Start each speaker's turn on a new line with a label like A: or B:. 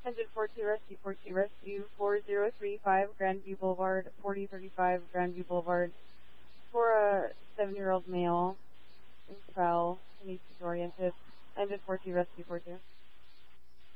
A: Engine 42 4035 Grandview Boulevard, 4035 Grandview Boulevard. For a 7-year-old male who fell, he needs to be oriented. Engine 42 Rescue 42.